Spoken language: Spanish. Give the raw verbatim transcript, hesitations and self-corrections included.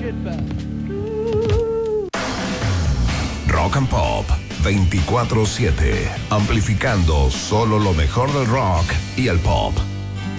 Rock and Pop veinticuatro siete, amplificando solo lo mejor del rock y el pop.